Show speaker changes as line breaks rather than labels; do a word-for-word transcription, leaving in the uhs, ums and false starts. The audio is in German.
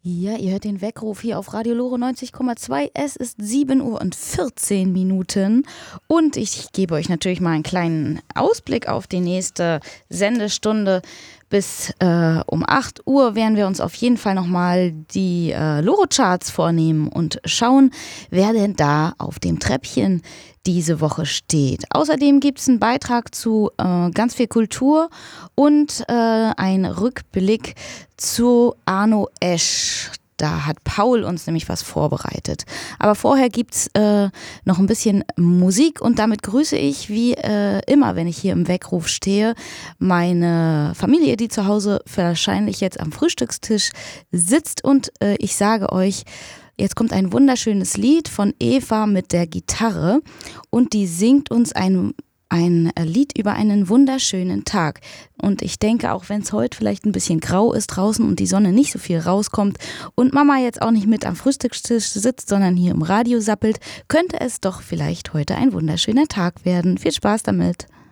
Ja, ihr hört den Weckruf hier auf Radio Lore neunzig Komma zwei. Es ist sieben Uhr und vierzehn Minuten und ich gebe euch natürlich mal einen kleinen Ausblick auf die nächste Sendestunde. Bis äh, um acht Uhr werden wir uns auf jeden Fall nochmal die äh, Loro-Charts vornehmen und schauen, wer denn da auf dem Treppchen diese Woche steht. Außerdem gibt es einen Beitrag zu äh, ganz viel Kultur und äh, einen Rückblick zu Arno Esch. Da hat Paul uns nämlich was vorbereitet. Aber vorher gibt es äh, noch ein bisschen Musik und damit grüße ich, wie äh, immer, wenn ich hier im Weckruf stehe, meine Familie, die zu Hause wahrscheinlich jetzt am Frühstückstisch sitzt. Und äh, ich sage euch, jetzt kommt ein wunderschönes Lied von Eva mit der Gitarre und die singt uns ein Ein Lied über einen wunderschönen Tag. Und ich denke, auch wenn es heute vielleicht ein bisschen grau ist draußen und die Sonne nicht so viel rauskommt und Mama jetzt auch nicht mit am Frühstückstisch sitzt, sondern hier im Radio sappelt, könnte es doch vielleicht heute ein wunderschöner Tag werden. Viel Spaß damit!